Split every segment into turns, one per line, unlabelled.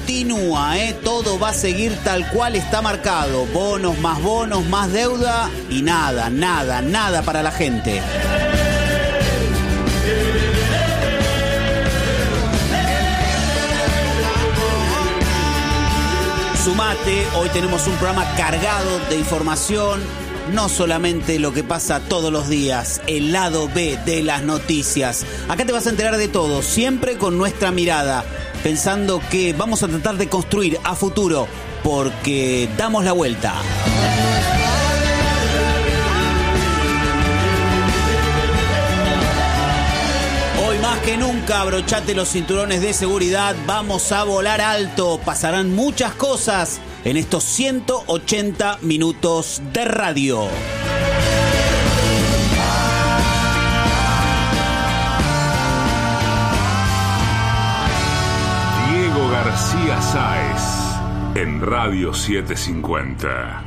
continúa, todo va a seguir tal cual está marcado. Bonos, más deuda y nada para la gente. Sumate, hoy tenemos un programa cargado de información, no solamente lo que pasa todos los días, el lado B de las noticias. Acá te vas a enterar de todo, siempre con nuestra mirada, pensando que vamos a tratar de construir a futuro, porque damos la vuelta. Hoy más que nunca, abrochate los cinturones de seguridad, vamos a volar alto, pasarán muchas cosas en estos 180 minutos de radio.
Diego García Sáez, en Radio 750.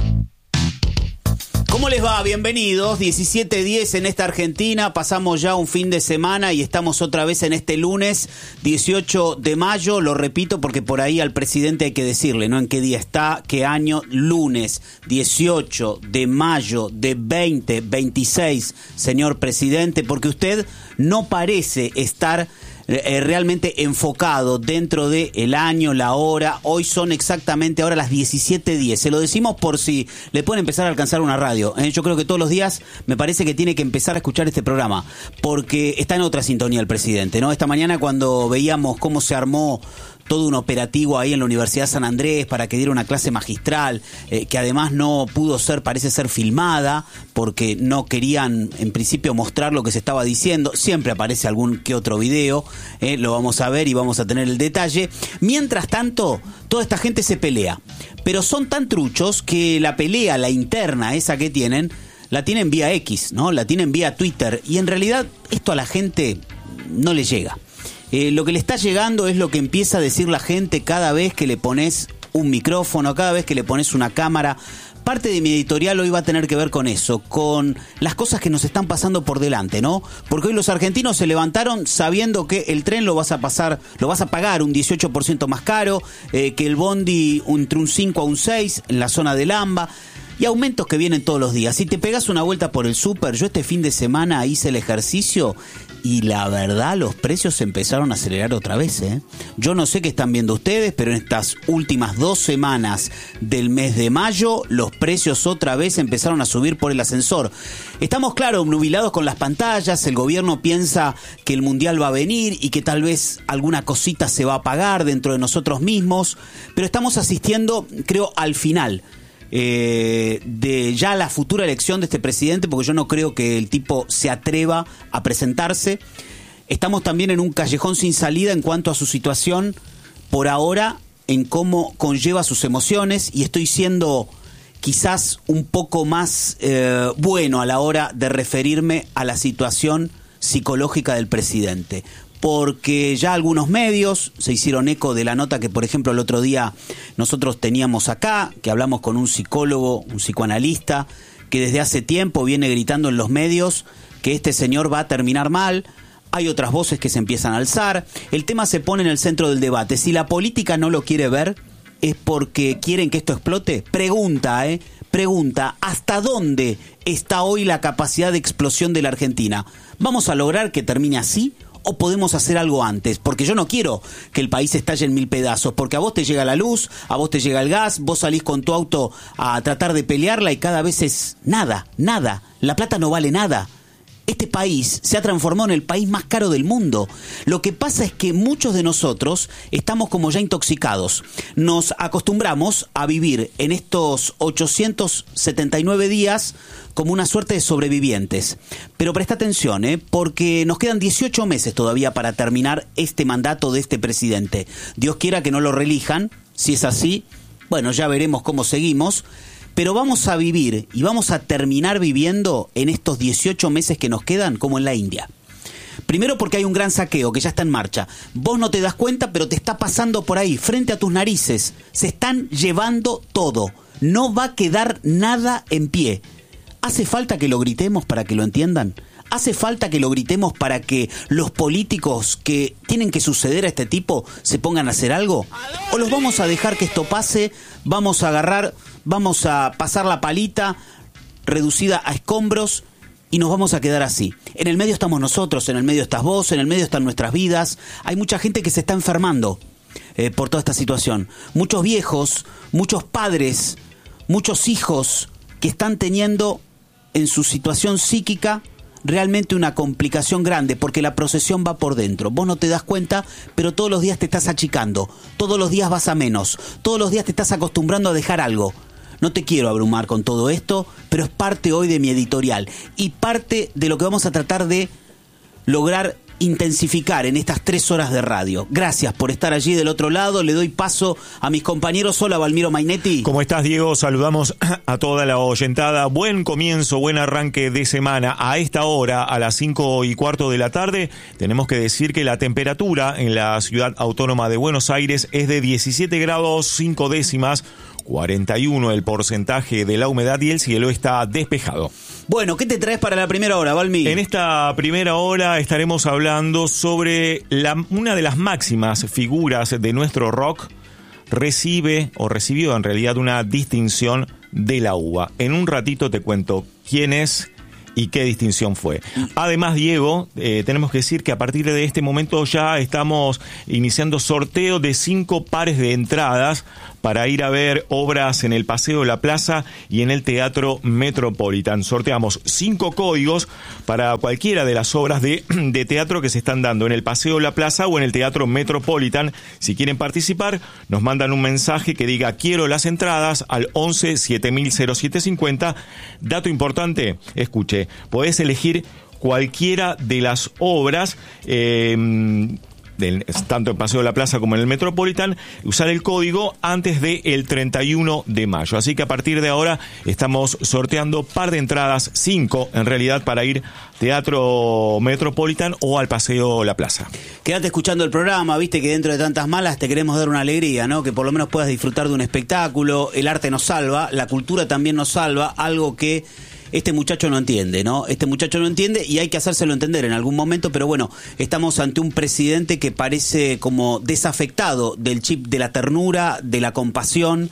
¿Cómo les va? Bienvenidos, 17:10 en esta Argentina, pasamos ya un fin de semana y estamos otra vez en este lunes 18 de mayo, lo repito porque por ahí al presidente hay que decirle, ¿no? En qué día está, qué año, lunes 18 de mayo de 2026, señor presidente, porque usted no parece estar realmente enfocado dentro de el año, la hora. Hoy son exactamente ahora las 17:10. Se lo decimos por si le pueden empezar a alcanzar una radio. Yo creo que todos los días me parece que tiene que empezar a escuchar este programa, porque está en otra sintonía el presidente, ¿no? Esta mañana cuando veíamos cómo se armó todo un operativo ahí en la Universidad San Andrés para que diera una clase magistral, que además no pudo ser, parece ser filmada, porque no querían en principio mostrar lo que se estaba diciendo. Siempre aparece algún que otro video, lo vamos a ver y vamos a tener el detalle. Mientras tanto, toda esta gente se pelea, pero son tan truchos que la pelea, la interna esa que tienen, la tienen vía X, ¿no? La tienen vía Twitter, y en realidad esto a la gente no le llega. Lo que le está llegando es lo que empieza a decir la gente cada vez que le pones un micrófono, cada vez que le pones una cámara. Parte de mi editorial hoy va a tener que ver con eso, con las cosas que nos están pasando por delante, ¿no? Porque hoy los argentinos se levantaron sabiendo que el tren lo vas a pagar un 18% más caro, que el bondi entre un 5 a un 6 en la zona del AMBA. Y aumentos que vienen todos los días. Si te pegas una vuelta por el súper, yo este fin de semana hice el ejercicio y la verdad los precios se empezaron a acelerar otra vez, Yo no sé qué están viendo ustedes, pero en estas últimas 2 semanas del mes de mayo los precios otra vez empezaron a subir por el ascensor. Estamos, claro, obnubilados con las pantallas, el gobierno piensa que el mundial va a venir y que tal vez alguna cosita se va a pagar dentro de nosotros mismos, pero estamos asistiendo, creo, al final de ya la futura elección de este presidente, porque yo no creo que el tipo se atreva a presentarse. Estamos también en un callejón sin salida en cuanto a su situación por ahora, en cómo conlleva sus emociones, y estoy siendo quizás un poco más bueno a la hora de referirme a la situación psicológica del presidente, porque ya algunos medios se hicieron eco de la nota que, por ejemplo, el otro día nosotros teníamos acá, que hablamos con un psicólogo, un psicoanalista, que desde hace tiempo viene gritando en los medios que este señor va a terminar mal. Hay otras voces que se empiezan a alzar. El tema se pone en el centro del debate. Si la política no lo quiere ver, ¿es porque quieren que esto explote? Pregunta, ¿hasta dónde está hoy la capacidad de explosión de la Argentina? ¿Vamos a lograr que termine así? ¿O podemos hacer algo antes? Porque yo no quiero que el país estalle en 1000 pedazos, porque a vos te llega la luz, a vos te llega el gas, vos salís con tu auto a tratar de pelearla y cada vez es nada. La plata no vale nada. Este país se ha transformado en el país más caro del mundo. Lo que pasa es que muchos de nosotros estamos como ya intoxicados. Nos acostumbramos a vivir en estos 879 días como una suerte de sobrevivientes. Pero presta atención, porque nos quedan 18 meses todavía para terminar este mandato de este presidente. Dios quiera que no lo reelijan. Si es así, bueno, ya veremos cómo seguimos. Pero vamos a vivir y vamos a terminar viviendo en estos 18 meses que nos quedan como en la India. Primero porque hay un gran saqueo que ya está en marcha. Vos no te das cuenta, pero te está pasando por ahí, frente a tus narices. Se están llevando todo. No va a quedar nada en pie. ¿Hace falta que lo gritemos para que lo entiendan? ¿Hace falta que lo gritemos para que los políticos que tienen que suceder a este tipo se pongan a hacer algo? ¿O los vamos a dejar que esto pase? Vamos a pasar la palita reducida a escombros y nos vamos a quedar así. En el medio estamos nosotros, en el medio estás vos, en el medio están nuestras vidas. Hay mucha gente que se está enfermando por toda esta situación. Muchos viejos, muchos padres, muchos hijos que están teniendo en su situación psíquica realmente una complicación grande, porque la procesión va por dentro. Vos no te das cuenta, pero todos los días te estás achicando, todos los días vas a menos, todos los días te estás acostumbrando a dejar algo. No te quiero abrumar con todo esto, pero es parte hoy de mi editorial y parte de lo que vamos a tratar de lograr intensificar en estas 3 horas de radio. Gracias por estar allí del otro lado. Le doy paso a mis compañeros. Hola, Valmiro Mainetti.
¿Cómo estás, Diego? Saludamos a toda la oyentada. Buen comienzo, buen arranque de semana. A esta hora, a las 5:15 de la tarde, tenemos que decir que la temperatura en la ciudad autónoma de Buenos Aires es de 17 grados 5 décimas, 41 el porcentaje de la humedad y el cielo está despejado.
Bueno, ¿qué te traes para la primera hora, Valmi?
En esta primera hora estaremos hablando sobre una de las máximas figuras de nuestro rock. Recibió en realidad una distinción de la UBA. En un ratito te cuento quién es y qué distinción fue. Además, Diego, tenemos que decir que a partir de este momento ya estamos iniciando sorteo de 5 pares de entradas para ir a ver obras en el Paseo de la Plaza y en el Teatro Metropolitan. Sorteamos 5 códigos para cualquiera de las obras de teatro que se están dando en el Paseo de la Plaza o en el Teatro Metropolitan. Si quieren participar, nos mandan un mensaje que diga quiero las entradas al 11 700750. Dato importante, escuche, podés elegir cualquiera de las obras, tanto en Paseo de la Plaza como en el Metropolitan, usar el código antes del 31 de mayo. Así que a partir de ahora estamos sorteando par de entradas, 5 en realidad, para ir Teatro Metropolitan o al Paseo de la Plaza.
Quédate escuchando el programa, viste que dentro de tantas malas te queremos dar una alegría, ¿no? Que por lo menos puedas disfrutar de un espectáculo. El arte nos salva, la cultura también nos salva, algo que este muchacho no entiende, ¿no? Este muchacho no entiende y hay que hacérselo entender en algún momento, pero bueno, estamos ante un presidente que parece como desafectado del chip de la ternura, de la compasión,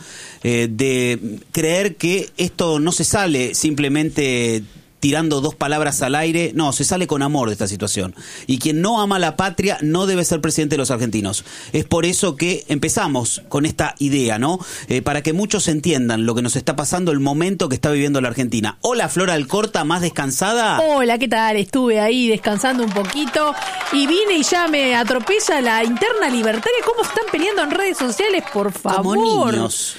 de creer que esto no se sale simplemente tirando 2 palabras al aire. No, se sale con amor de esta situación. Y quien no ama la patria no debe ser presidente de los argentinos. Es por eso que empezamos con esta idea, ¿no? Para que muchos entiendan lo que nos está pasando, el momento que está viviendo la Argentina. Hola, Flora Alcorta, ¿más descansada?
Hola, ¿qué tal? Estuve ahí descansando un poquito y vine y ya me atropella la interna libertaria. ¿Cómo están peleando en redes sociales? Por favor.
Como niños.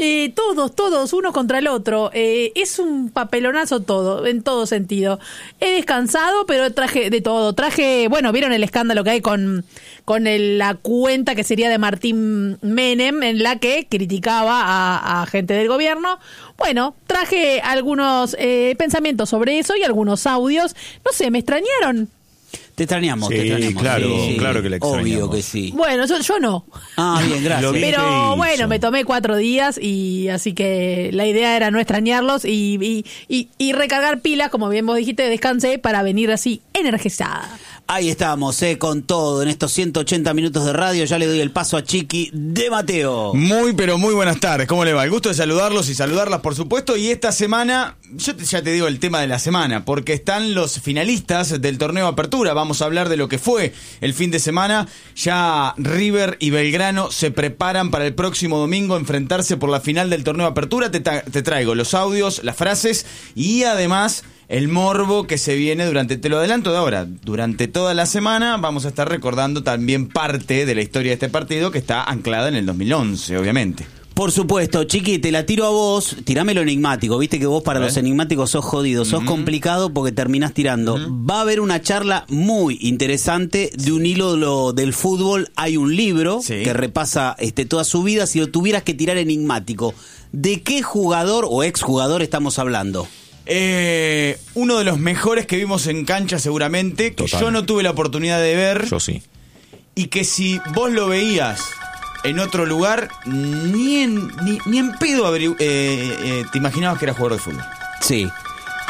Todos, uno contra el otro. Es un papelonazo todo, en todo sentido. He descansado, pero traje de todo. Bueno, vieron el escándalo que hay con la cuenta que sería de Martín Menem, en la que criticaba a gente del gobierno. Bueno, traje algunos pensamientos sobre eso y algunos audios. No sé, me extrañaron.
Te extrañamos,
sí,
te extrañamos.
Claro,
sí,
claro que le extrañamos.
Obvio que sí.
Bueno, yo no.
Ah, bien, gracias.
Pero bueno, me tomé 4 días y así que la idea era no extrañarlos y recargar pilas, como bien vos dijiste, descansé para venir así energizada.
Ahí estamos, con todo, en estos 180 minutos de radio. Ya le doy el paso a Chiqui de Mateo.
Muy, pero muy buenas tardes. ¿Cómo le va? El gusto de saludarlos y saludarlas, por supuesto. Y esta semana, ya te digo el tema de la semana, porque están los finalistas del torneo Apertura. Vamos a hablar de lo que fue el fin de semana. Ya River y Belgrano se preparan para el próximo domingo enfrentarse por la final del torneo Apertura. Te traigo los audios, las frases y además el morbo que se viene te lo adelanto de ahora, durante toda la semana vamos a estar recordando también parte de la historia de este partido que está anclada en el 2011, obviamente.
Por supuesto, Chiqui, te la tiro a vos, tirame lo enigmático, viste que vos para los enigmáticos sos jodido, sos complicado porque terminás tirando. Va a haber una charla muy interesante de un ídolo del fútbol, hay un libro que repasa toda su vida. Si lo tuvieras que tirar enigmático, ¿de qué jugador o exjugador estamos hablando?
Uno de los mejores que vimos en cancha seguramente, que yo no tuve la oportunidad de ver.
Yo sí.
Y que si vos lo veías en otro lugar, ni en pedo te imaginabas que era jugador de fútbol.
Sí.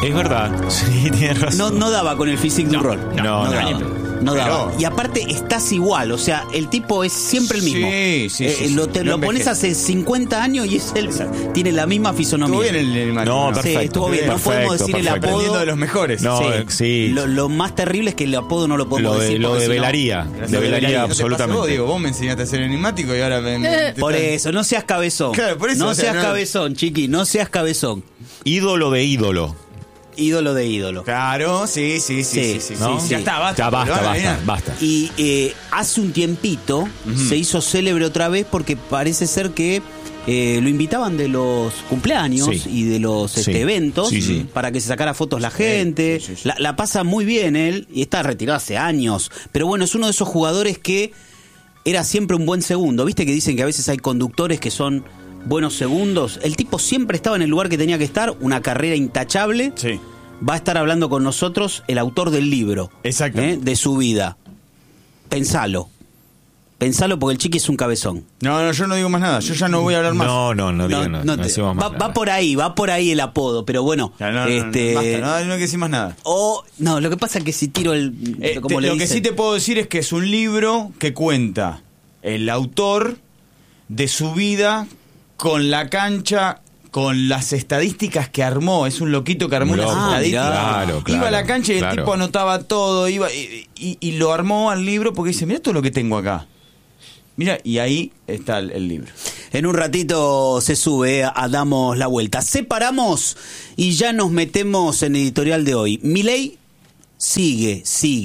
Es verdad, sí, tienes razón.
No daba con el physique du rol.
No.
No
Pero-
daba. Y aparte estás igual, o sea, el tipo es siempre el mismo.
Sí.
Lo
No
pones
envejece.
hace 50 años y es él. Tiene la misma fisonomía.
Estuvo bien el imagen,
No,
Sí,
perfecto.
estuvo bien. No podemos decir el
perfecto.
apodo.
Aprendiendo de los mejores.
No, sí.
Lo más terrible es que el apodo no lo podemos decir.
Lo
porque si no-
develaría.
Gracias,
Develaría
¿no te pasa
absolutamente.
Vos, Diego, vos me enseñaste a ser enigmático y ahora
Por eso, no seas cabezón.
Claro, por eso,
no
o sea,
seas
no-
cabezón, chiqui, no seas cabezón.
Ídolo de ídolo.
Ídolo de ídolo.
Claro, sí.
¿no?
Ya está, basta.
Ya
lo van a adivinar.
basta.
Y hace un tiempito se hizo célebre otra vez porque parece ser que lo invitaban de los cumpleaños
Sí.
y de los
Sí.
eventos
Sí.
para que se sacara fotos la gente.
sí.
La pasa muy bien él y está retirado hace años. Pero bueno, es uno de esos jugadores que era siempre un buen segundo. ¿Viste que dicen que a veces hay conductores que son buenos segundos? El tipo siempre estaba en el lugar que tenía que estar, una carrera intachable.
Sí.
Va a estar hablando con nosotros el autor del libro.
Exactamente.
De su vida. Pensalo porque el chiqui es un cabezón.
No, yo no digo más nada. Yo ya no voy a hablar más.
No digo nada. No
te-
decimos más
va
nada.
por ahí el apodo, pero bueno.
Ya, no, basta, no hay que decir más nada.
No, lo que pasa es que si tiro el... como le
Lo que
dicen.
sí te puedo decir es que es un libro que cuenta el autor de su vida con la cancha, con las estadísticas que armó. Es un loquito que armó
Un
unas
loco.
estadísticas.
Claro,
Iba a la cancha y el
claro.
tipo anotaba todo, iba y lo armó al libro porque dice, mira todo lo que tengo acá. Mira, y ahí está el libro.
En un ratito se sube a Damos la Vuelta. Separamos y ya nos metemos en el editorial de hoy. Milei sigue.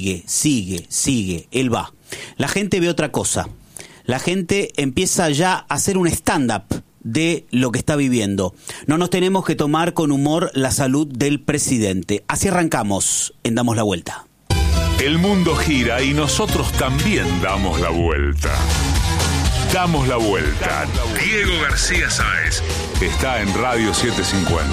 Él va. La gente ve otra cosa. La gente empieza ya a hacer un stand-up de lo que está viviendo. No nos tenemos que tomar con humor la salud del presidente. Así arrancamos en Damos la Vuelta.
El mundo gira y nosotros también damos la vuelta. Damos la vuelta. Diego García Sáez está en Radio 750.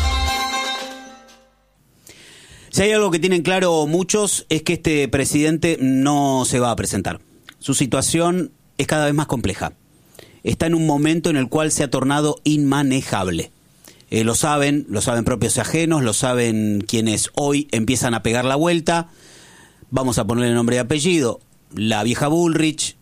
Si hay algo que tienen claro muchos es que este presidente no se va a presentar. Su situación es cada vez más compleja. Está en un momento en el cual se ha tornado inmanejable. Lo saben propios y ajenos, lo saben quienes hoy empiezan a pegar la vuelta. Vamos a ponerle nombre y apellido. La vieja Bullrich,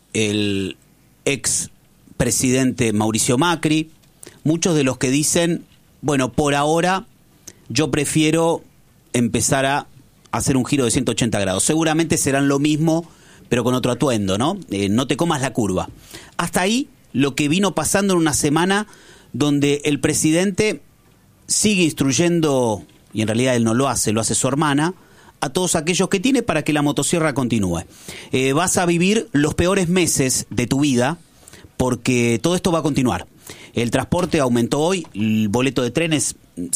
el ex presidente Mauricio Macri, muchos de los que dicen, bueno, por ahora yo prefiero empezar a hacer un giro de 180 grados. Seguramente serán lo mismo, pero con otro atuendo, ¿no? No te comas la curva. Hasta ahí lo que vino pasando en una semana donde el presidente sigue instruyendo, y en realidad él no lo hace su hermana, a todos aquellos que tiene para que la motosierra continúe. Vas a vivir los peores meses de tu vida porque todo esto va a continuar. El transporte aumentó hoy, el boleto de trenes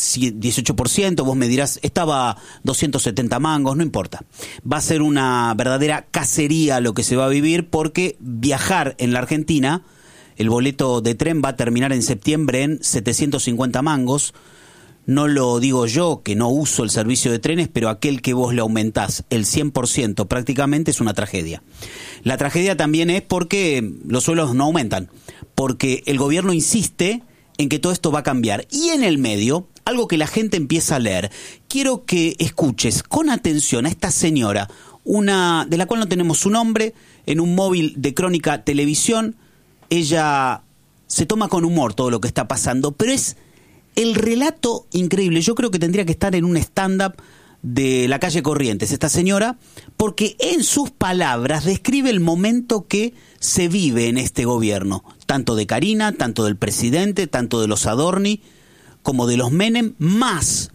18%, vos me dirás, estaba 270 mangos, no importa. Va a ser una verdadera cacería lo que se va a vivir porque viajar en la Argentina, el boleto de tren va a terminar en septiembre en 750 mangos. No lo digo yo, que no uso el servicio de trenes, pero aquel que vos le aumentás el 100% prácticamente es una tragedia. La tragedia también es porque los sueldos no aumentan, porque el gobierno insiste en que todo esto va a cambiar. Y en el medio, algo que la gente empieza a leer. Quiero que escuches con atención a esta señora, una de la cual no tenemos su nombre, en un móvil de Crónica Televisión. Ella se toma con humor todo lo que está pasando, pero es el relato increíble. Yo creo que tendría que estar en un stand-up de la calle Corrientes, esta señora, porque en sus palabras describe el momento que se vive en este gobierno, tanto de Karina, tanto del presidente, tanto de los Adorni, como de los Menem, más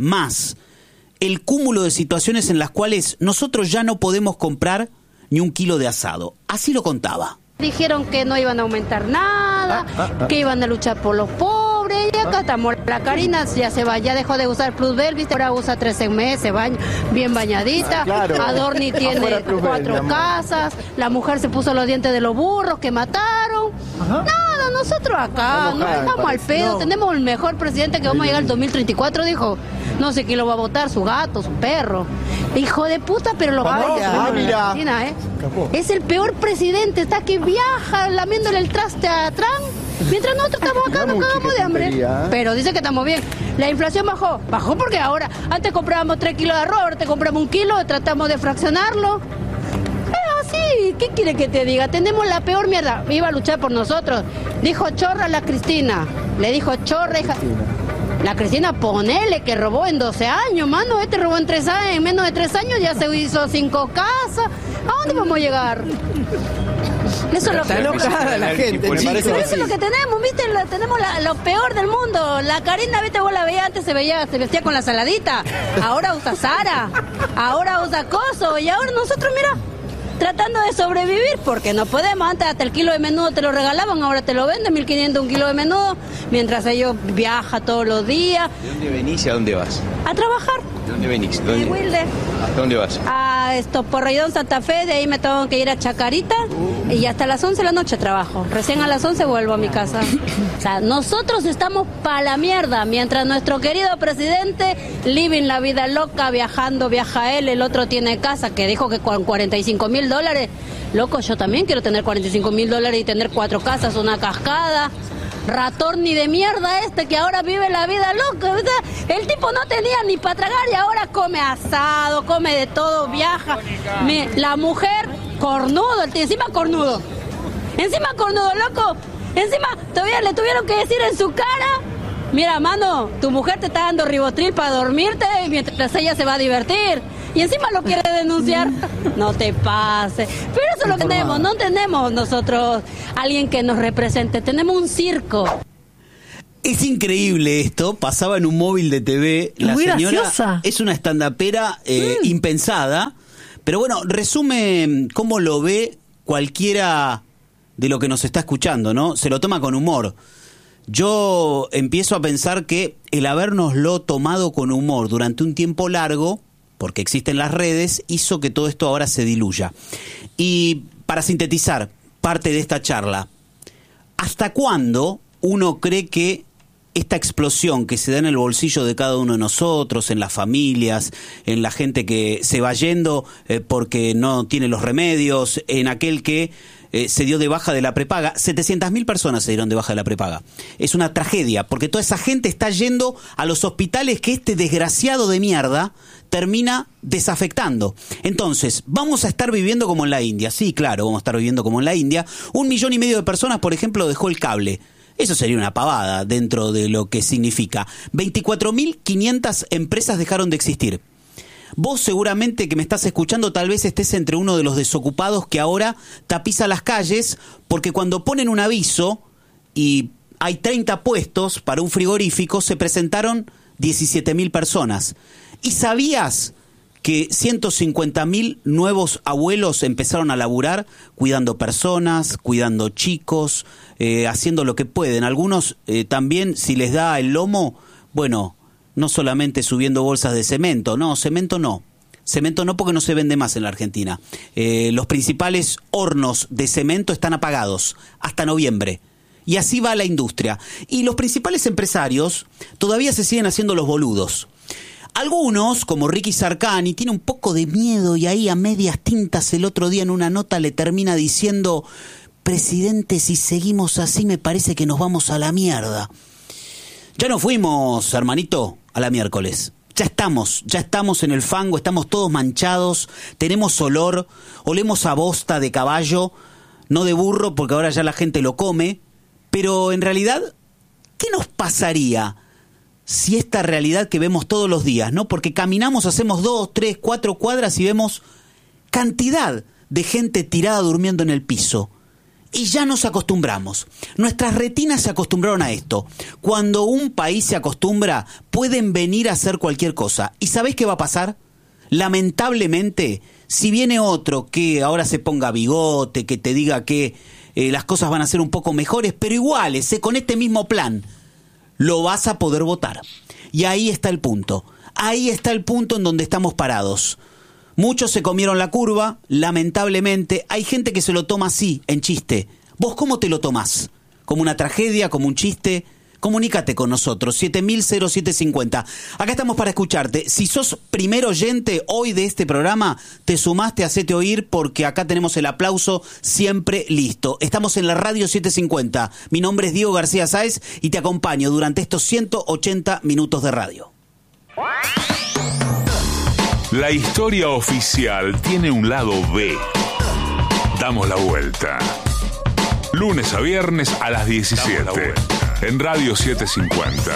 el cúmulo de situaciones en las cuales nosotros ya no podemos comprar ni un kilo de asado. Así lo contaba.
Dijeron que no iban a aumentar nada, que iban a luchar por los pobres, y acá estamos. La Karina ya se va, ya dejó de usar Plusbel, ¿viste? Ahora usa 13 meses, bien bañadita. Adorni tiene 4 casas, la mujer se puso los dientes de los burros que mataron. Nada, nosotros acá, no estamos al pedo, tenemos el mejor presidente que vamos a llegar al 2034, dijo. No sé quién lo va a votar, su gato, su perro. Hijo de puta, pero lo
mira.
Es el peor presidente, está que viaja lamiéndole el traste a Trump. Mientras nosotros estamos acá, nos cagamos de hambre. Pero dice que estamos bien. La inflación bajó. Bajó porque ahora, antes comprábamos 3 kilos de arroz, ahora te compramos 1 kilo, tratamos de fraccionarlo. Sí, ¿qué quiere que te diga? Tenemos la peor mierda. Iba a luchar por nosotros. Dijo chorra a la Cristina. Le dijo chorra, hija. La Cristina, ponele que robó en 12 años, mano. Este robó en 3 años, en menos de 3 años ya se hizo 5 casas. ¿A dónde vamos a llegar? Eso es lo que
enojada la gente.
Pero eso es lo que tenemos, ¿viste? Tenemos lo peor del mundo. La Karina, ¿viste? Vos la veías antes, se vestía con la saladita. Ahora usa Zara. Ahora usa Coso. Y ahora nosotros, mira, tratando de sobrevivir, porque no podemos. Antes hasta el kilo de menudo te lo regalaban, ahora te lo venden, 1.500 un kilo de menudo, mientras ellos viajan todos los días.
¿De dónde venís y a dónde vas?
A trabajar.
¿De dónde venís?
De Wilde.
¿Hasta dónde vas?
A Porredón, Santa Fe, de ahí me tengo que ir a Chacarita y hasta las 11 de la noche trabajo. Recién a las 11 vuelvo a mi casa. O sea, nosotros estamos pa' la mierda, mientras nuestro querido presidente living la vida loca, viajando, viaja él, el otro tiene casa, que dijo que con $45,000. Loco, yo también quiero tener $45,000 y tener 4 casas, una cascada. Ratón ni de mierda que ahora vive la vida loca. O sea, el tipo no tenía ni para tragar y ahora come asado, come de todo, viaja. La mujer, cornudo, encima cornudo. Encima cornudo, loco. Encima todavía le tuvieron que decir en su cara: mira, mano, tu mujer te está dando ribotril para dormirte mientras ella se va a divertir. Y encima lo quiere denunciar. No te pases. Pero eso es lo que tenemos. No tenemos nosotros alguien que nos represente. Tenemos un circo.
Es increíble esto. Pasaba en un móvil de TV. La
muy
señora
graciosa.
Es una estandapera impensada. Pero bueno, resume cómo lo ve cualquiera de lo que nos está escuchando, ¿no? Se lo toma con humor. Yo empiezo a pensar que el habérnoslo tomado con humor durante un tiempo largo, porque existen las redes, hizo que todo esto ahora se diluya. Y para sintetizar parte de esta charla, ¿hasta cuándo uno cree que esta explosión que se da en el bolsillo de cada uno de nosotros, en las familias, en la gente que se va yendo porque no tiene los remedios, en aquel que se dio de baja de la prepaga? 700.000 personas se dieron de baja de la prepaga. Es una tragedia, porque toda esa gente está yendo a los hospitales que este desgraciado de mierda termina desafectando. Entonces, ¿vamos a estar viviendo como en la India? Sí, claro, vamos a estar viviendo como en la India. 1,5 millones de personas, por ejemplo, dejó el cable. Eso sería una pavada dentro de lo que significa. 24.500 empresas dejaron de existir. Vos seguramente que me estás escuchando tal vez estés entre uno de los desocupados que ahora tapiza las calles, porque cuando ponen un aviso y hay 30 puestos para un frigorífico, se presentaron 17.000 personas. ¿Y sabías que 150.000 nuevos abuelos empezaron a laburar cuidando personas, cuidando chicos, haciendo lo que pueden? Algunos también, si les da el lomo, bueno, no solamente subiendo bolsas de cemento, no, cemento no porque no se vende más en la Argentina. Los principales hornos de cemento están apagados hasta noviembre. Y así va la industria. Y los principales empresarios todavía se siguen haciendo los boludos. Algunos, como Ricky Sarkany, tiene un poco de miedo y ahí a medias tintas el otro día en una nota le termina diciendo: presidente, si seguimos así me parece que nos vamos a la mierda. Ya no fuimos, hermanito, a la miércoles. Ya estamos en el fango, estamos todos manchados, tenemos olor, olemos a bosta de caballo, no de burro porque ahora ya la gente lo come. Pero en realidad, ¿qué nos pasaría si esta realidad que vemos todos los días, ¿no? Porque caminamos, hacemos 2, 3, 4 cuadras y vemos cantidad de gente tirada durmiendo en el piso. Y ya nos acostumbramos. Nuestras retinas se acostumbraron a esto. Cuando un país se acostumbra, pueden venir a hacer cualquier cosa. ¿Y sabés qué va a pasar? Lamentablemente, si viene otro que ahora se ponga bigote, que te diga que las cosas van a ser un poco mejores, pero iguales, con este mismo plan, lo vas a poder votar. Y ahí está el punto. Ahí está el punto en donde estamos parados. Muchos se comieron la curva, lamentablemente. Hay gente que se lo toma así, en chiste. ¿Vos cómo te lo tomás? ¿Como una tragedia, como un chiste, comunícate con nosotros, 7000-0750. Acá estamos para escucharte. Si sos primer oyente hoy de este programa, te sumaste, hacete oír, porque acá tenemos el aplauso siempre listo. Estamos en la Radio 750. Mi nombre es Diego García Sáez y te acompaño durante estos 180 minutos de radio.
La historia oficial tiene un lado B. Damos la vuelta. Lunes a viernes a las 17. En Radio 750.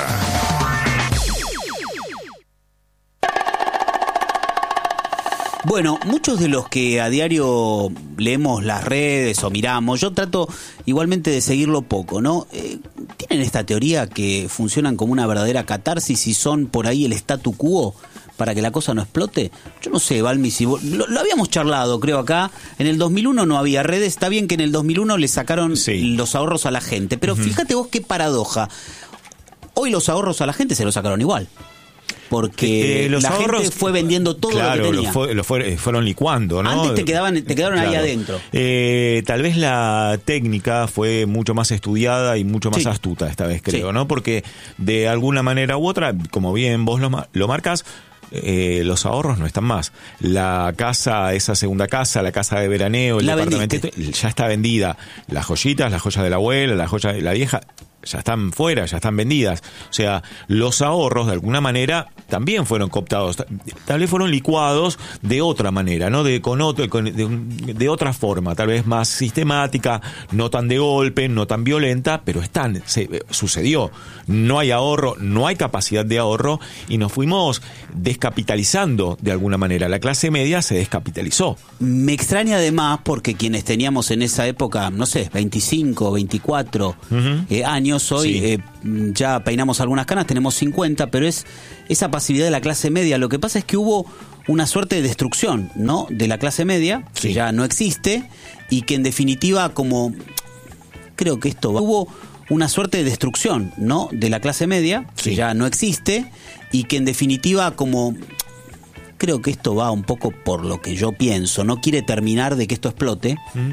Bueno, muchos de los que a diario leemos las redes o miramos, yo trato igualmente de seguirlo poco, ¿no? ¿Tienen esta teoría que funcionan como una verdadera catarsis y son por ahí el statu quo para que la cosa no explote? Yo no sé, Balmi, si lo habíamos charlado, creo, acá. En el 2001 no había redes. Está bien que en el 2001 le sacaron los ahorros a la gente, pero fíjate vos qué paradoja. Hoy los ahorros a la gente se los sacaron igual. Porque
los
la
ahorros,
gente fue vendiendo todo lo que tenía.
Fueron licuando, ¿no?
Antes te quedaron ahí adentro.
Tal vez la técnica fue mucho más estudiada y mucho más astuta esta vez, creo, ¿no? Porque de alguna manera u otra, como bien vos lo marcas, los ahorros no están más. La casa, esa segunda casa, la casa de veraneo, el departamento, ya está vendida. Las joyitas, las joyas de la abuela, las joyas de la vieja, ya están fuera, ya están vendidas. O sea, los ahorros de alguna manera también fueron cooptados, tal vez fueron licuados de otra manera, ¿no? De otra forma, tal vez más sistemática, no tan de golpe, no tan violenta, pero sucedió. No hay ahorro, no hay capacidad de ahorro y nos fuimos descapitalizando de alguna manera. La clase media se descapitalizó.
Me extraña además porque quienes teníamos en esa época, no sé, 25, 24 años, hoy ya peinamos algunas canas, tenemos 50, pero es esa pasividad de la clase media. Lo que pasa es que hubo una suerte de destrucción, ¿no?, de la clase media, que ya no existe, y que en definitiva, como creo que hubo una suerte de destrucción, ¿no?, de la clase media, que ya no existe, y que en definitiva, como creo que esto va un poco por lo que yo pienso, no quiere terminar de que esto explote.